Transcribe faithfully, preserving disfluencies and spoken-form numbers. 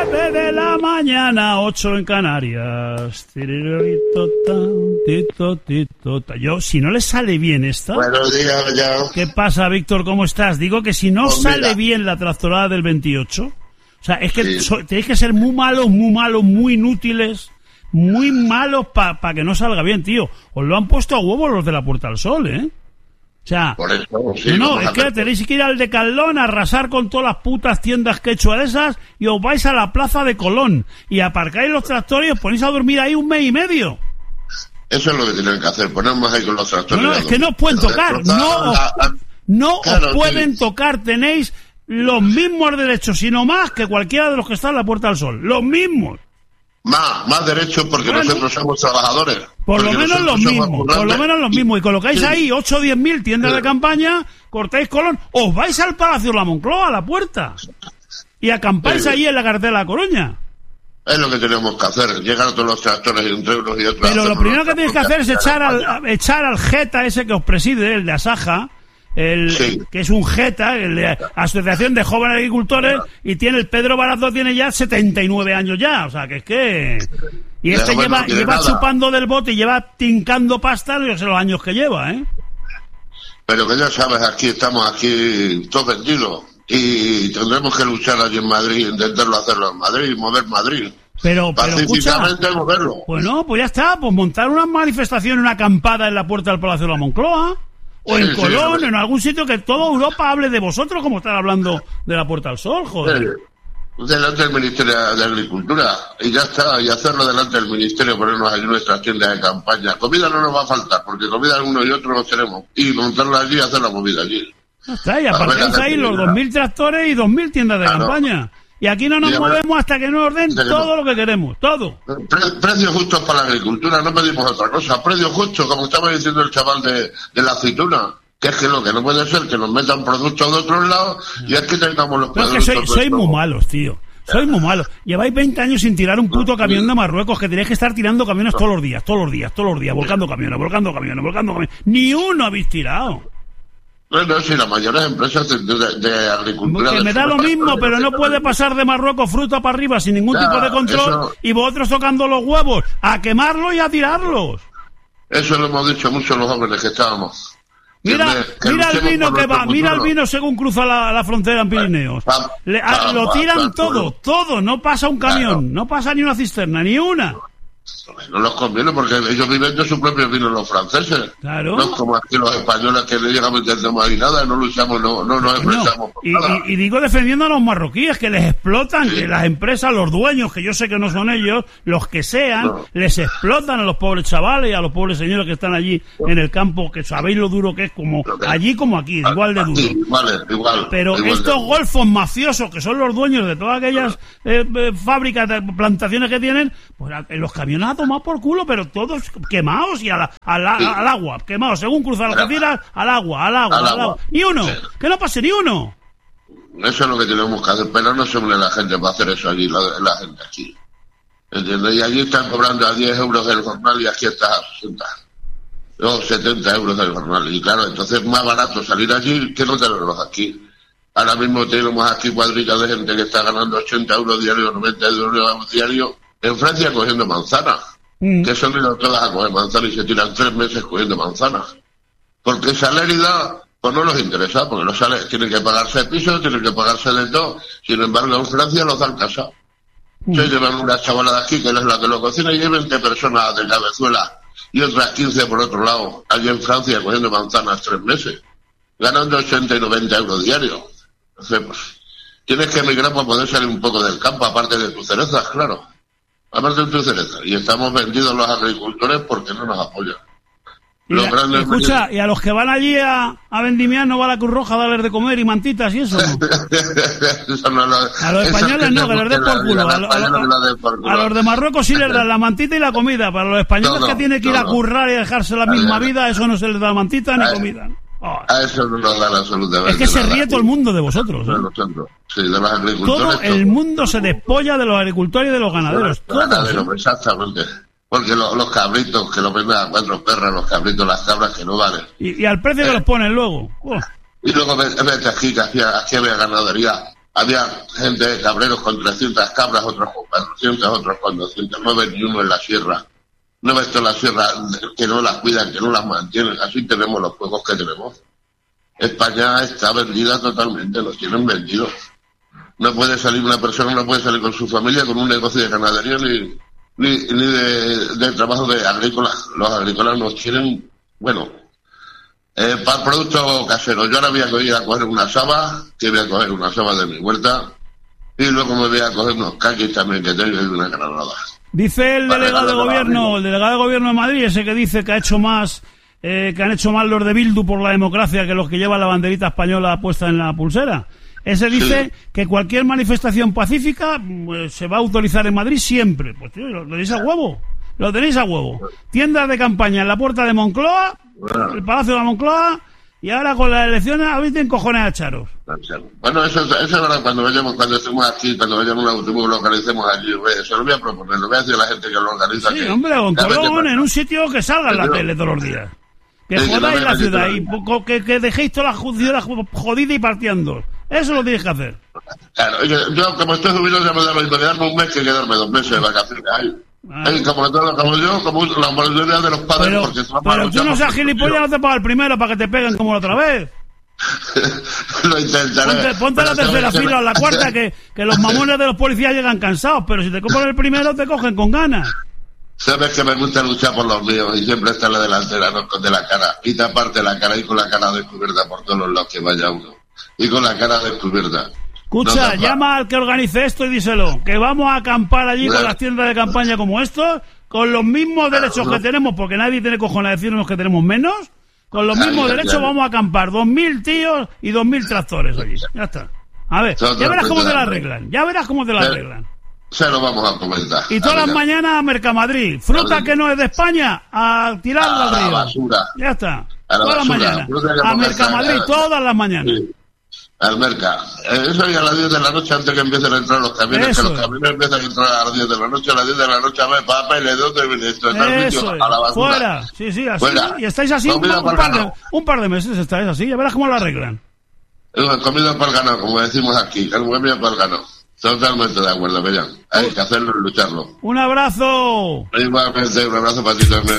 nueve de la mañana, ocho en Canarias. Yo, si no le sale bien esta... Buenos días, ya. ¿Qué pasa, Víctor? ¿Cómo estás? Digo que si no Pues sale mira. bien la tractorada del veintiocho... O sea, es que Sí. so, tenéis que ser muy malos, muy malos, muy inútiles, muy malos para pa que no salga bien, tío. Os lo han puesto a huevo los de la Puerta del Sol, ¿eh? O sea, Por eso, sí, no, no, vamos es a que ver. tenéis que ir al Decathlon a arrasar con todas las putas tiendas que he hecho de esas y os vais a la plaza de Colón y aparcáis los tractores y os ponéis a dormir ahí un mes y medio. Eso es lo que tienen que hacer, ponernos ahí con los No, tractores. no, es que no os pueden tocar, no os, no Claro, os pueden sí. tocar, tenéis los mismos derechos, sino más que cualquiera de los que están en la Puerta del Sol, los mismos. Más, más derechos porque Bueno. nosotros somos trabajadores. Por lo Porque menos nosotros los somos mismos, por lo currantes. menos los mismos. Y colocáis Sí. ahí ocho o diez mil tiendas Sí. de campaña, cortáis Colón, os vais al Palacio de la Moncloa, a la puerta, y acampáis Sí. ahí en la carretera de La Coruña. Es lo que tenemos que hacer, llegar a todos los tractores entre unos y otros. Pero lo hacernos primero que nuestra tenéis que hacer es propia echar al, campaña. a- echar al Jeta ese que os preside, el de Asaja, el, Sí. que es un Jeta, el de Asociación de Jóvenes Agricultores, y tiene el Pedro Barazo tiene ya setenta y nueve años ya, o sea que es que... Y Ya, este bueno, lleva, no tiene lleva nada. chupando del bote y lleva tincando pasta, no sé los años que lleva, ¿eh? Pero que ya sabes, aquí estamos aquí todos vendidos y tendremos que luchar allí en Madrid, intentarlo hacerlo en Madrid, mover Madrid. Pero, pero escucha, Pacíficamente moverlo. bueno, pues ya está, pues montar una manifestación, una acampada en la puerta del Palacio de la Moncloa, o Sí, en sí, Colón, sí. en algún sitio que toda Europa hable de vosotros como están hablando de la Puerta del Sol, joder. Eh, Delante del Ministerio de Agricultura y ya está, y hacerlo delante del Ministerio, ponernos allí nuestras tiendas de campaña. Comida no nos va a faltar, porque comida uno y otro nos tenemos. Y montarla allí y hacer la movida allí. Ya está, y A ver, aparcáis a ver, ahí los mira. dos mil tractores y dos mil tiendas de Claro. campaña. Y aquí no nos Y a ver, movemos hasta que nos den hasta que todo no. lo que queremos, todo. Pre- precios justos para la agricultura, no pedimos otra cosa. Precios justos, como estaba diciendo el chaval de, de la aceituna. Que es que lo que no puede ser que nos metan productos de otros lados y es que tengamos los Pero es que productos. sois, sois nuestros. muy malos, tío. Sois muy malos. Lleváis veinte años sin tirar un puto camión de Marruecos, que tenéis que estar tirando camiones todos los días, todos los días, todos los días, volcando camiones, volcando camiones, volcando camiones. Ni uno habéis tirado. No, no, sí, las mayores empresas de, de- de agricultura. Que del me da lo sur- mismo, pero no puede pasar de Marruecos fruta para arriba sin ningún Ya, tipo de control eso- y vosotros tocando los huevos a quemarlos y a tirarlos. Eso lo hemos dicho mucho los jóvenes que estábamos. Que Mira, me- que mira el luchemos vino por que nuestro va, mira el futuro. vino según cruza la, la frontera en Pirineos. Pa- Le- a- pa- lo pa- tiran pa- todo, todo, no pasa un camión, no pasa ni una cisterna, ni una. No los conviene porque ellos viven de su propio vino los franceses. Claro. No es como aquí los españoles que no llegamos a entender ahí nada, no luchamos, no, no nos Coño, expresamos por y, nada. y- y digo defendiendo a los marroquíes, que les explotan, Sí. que las empresas, los dueños, que yo sé que no son ellos, los que sean, No. les explotan a los pobres chavales y a los pobres señores que están allí en el campo, que sabéis lo duro que es, como Lo que- allí como aquí, igual de duro. Sí, igual, igual. Pero igual de- estos golfos mafiosos, que son los dueños de todas aquellas eh, eh, fábricas, de plantaciones que tienen, pues a- en los camiones a tomar por culo, pero todos quemados y a la- a la- Sí. al agua, quemados, según cruzan las Pero- cocinas, al agua, al agua, Al al agua. agua. Ni uno, Sí. que no pase ni uno. Eso es lo que tenemos que hacer, pero no se une la gente para hacer eso allí, la, la gente aquí. ¿Entiendes? Y allí están cobrando a diez euros del jornal y aquí está a sesenta. O setenta euros del jornal. Y claro, entonces es más barato salir allí que no tenerlos aquí. Ahora mismo tenemos aquí cuadrillas de gente que está ganando ochenta euros diarios, noventa euros diarios en Francia cogiendo manzanas. Mm. Que son ido todas a coger manzanas y se tiran tres meses cogiendo manzanas. Porque esa heredad, pues no nos interesa, porque los sale, tienen que pagarse pisos, tienen que pagarse de todo. Sin embargo, en Francia los dan casa. Se llevan una chavala de aquí, que es la que lo cocina, y hay veinte personas de cabezuela y otras quince por otro lado, allí en Francia cogiendo manzanas tres meses, ganando ochenta y noventa euros diarios. Entonces, pues, tienes que emigrar para poder salir un poco del campo, aparte de tus cerezas, claro. Aparte de tus cerezas. Y estamos vendidos los agricultores porque no nos apoyan. Y Los a- grandes escucha, y a los que van allí a, a vendimiar no va la Cruz Roja a darles de comer y mantitas y eso, ¿no? Eso no lo- A los eso españoles que no, te que les den guste por la culo. vida, A, los lo- a lo- españoles que la den por culo. a los de Marruecos sí les dan la mantita y la comida. Para los españoles No, no, que tienen que ir no, a no. currar y dejarse la Ay, misma ay, vida, eso no se les da mantita ni ay. comida. Oh, A eso no nos dan absolutamente es que se nada. ríe todo el mundo de vosotros. De ¿eh? nosotros. Sí, de los agricultores. Todo el mundo se despolla de los agricultores y de los ganaderos. Los ganaderos, Todos. ¿eh? exactamente. Porque lo- los cabritos que los venden a cuatro perras, los cabritos, las cabras que no valen. Y, y al precio que los ponen luego. Oh, Y luego ves, ves aquí que aquí, aquí había ganadería había gente, cabreros con trescientas cabras, otros con cuatrocientas, otros con doscientas, no ves ni uno en la sierra. No ves toda la sierra que no las cuidan, que no las mantienen. Así tenemos los juegos que tenemos. España está vendida totalmente, los tienen vendidos. No puede salir una persona, no puede salir con su familia con un negocio de ganadería ni, ni, ni de, de trabajo de agrícola. Los agrícolas nos tienen, bueno, eh, para el producto casero. Yo ahora voy a ir a coger una saba, que voy a coger una saba de mi huerta, y luego me voy a coger unos caquis también que tengo y una granada. Dice el delegado de gobierno, el delegado de gobierno de Madrid, ese que dice que ha hecho más, eh, que han hecho más los de Bildu por la democracia que los que llevan la banderita española puesta en la pulsera. Ese dice sí. que cualquier manifestación pacífica pues, se va a autorizar en Madrid siempre. Pues tío, lo tenéis a huevo, lo tenéis a huevo. Tiendas de campaña en la puerta de Moncloa, el Palacio de la Moncloa, y ahora con las elecciones a veces cojones a echaros. Bueno, eso, eso es verdad, cuando vayamos, cuando estemos aquí, cuando vayamos un autobús, lo organicemos allí, se lo voy a proponer, lo voy a decir a la gente que lo organiza. Sí, que, hombre, con Colón, en un sitio que salga en la tele todos los días. Que sí, jodáis la ciudad y que, que dejéis toda la ciudad jodida y partiendo. Eso lo tienes que hacer. Claro, yo, yo como estoy subido ya me da lo mismo quedarme un mes que quedarme dos meses de vacaciones. Ay, ay, como, todo, como yo, como la mayoría de los padres. Pero, porque pero tú no seas gilipollas, no te pagas el primero para que te peguen como la otra vez. Lo intentaré. Ponte, ponte la tercera fila o la cuarta, que, que los mamones de los policías llegan cansados, pero si te cogen el primero te cogen con ganas. Sabes que me gusta luchar por los míos y siempre estar en la delantera, no esconde la cara. Y taparte la cara y con la cara descubierta por todos los lados que vaya uno. Y con la cara descubierta. Escucha, no llama al que organice esto y díselo, que vamos a acampar allí bueno. con las tiendas de campaña como estos, con los mismos derechos no. que tenemos, porque nadie tiene cojones de decirnos que tenemos menos, con los mismos Ay, derechos ya, ya. vamos a acampar dos mil tíos y dos mil tractores allí. Ya está. A ver, Son ya verás cómo te la arreglan, ya verás cómo te la arreglan. Se lo vamos a comentar. Y todas las mañanas a Mercamadrid. Fruta que no es de España, a tirarla al río. Basura. Ya está. A todas las mañanas. A Mercamadrid, todas las mañanas. Sí. Al Merca. Eso ya a las diez de la noche antes que empiecen a entrar los camiones. Eso que los camiones empiezan a entrar a las diez de la noche. A las diez de la noche a ver papeles, ¿dónde viene esto? Eso a la basura. Fuera. Sí, sí, así. Fuera. Y estáis así un, un, par de, un par de meses. Estáis así. Ya verás cómo lo arreglan. Comida para el ganado, como decimos aquí. Comida para el ganado. Totalmente de acuerdo, Bellán. Hay que hacerlo y lucharlo. Un abrazo. Igualmente, un abrazo para ti también.